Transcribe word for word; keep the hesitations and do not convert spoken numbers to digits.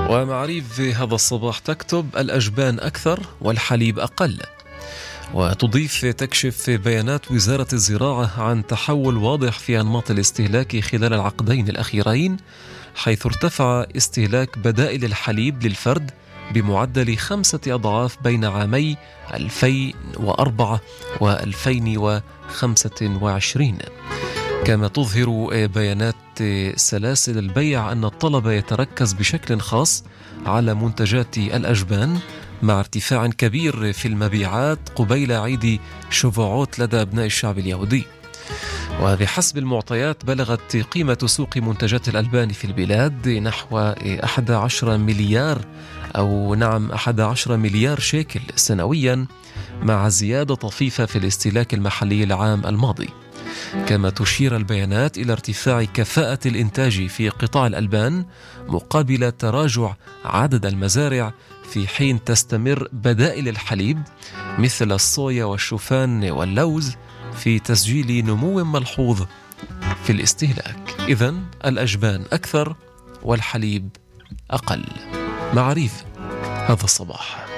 ومعاريف هذا الصباح تكتب: الأجبان أكثر والحليب أقل. وتضيف تكشف بيانات وزارة الزراعة عن تحول واضح في أنماط الاستهلاك خلال العقدين الأخيرين، حيث ارتفع استهلاك بدائل الحليب للفرد بمعدل خمسة أضعاف بين عامي ألفين وأربعة وألفين وخمسة وعشرين. كما تظهر بيانات سلاسل البيع أن الطلب يتركز بشكل خاص على منتجات الأجبان، مع ارتفاع كبير في المبيعات قبيل عيد شوفوعوت لدى أبناء الشعب اليهودي. وبحسب المعطيات بلغت قيمة سوق منتجات الألبان في البلاد نحو أحد عشر مليار أو نعم أحد عشر مليار شيكل سنويا، مع زيادة طفيفة في الاستهلاك المحلي العام الماضي. كما تشير البيانات إلى ارتفاع كفاءة الإنتاج في قطاع الألبان مقابل تراجع عدد المزارع، في حين تستمر بدائل الحليب مثل الصويا والشوفان واللوز في تسجيل نمو ملحوظ في الاستهلاك. إذن الأجبان أكثر والحليب أقل. معاريف هذا الصباح.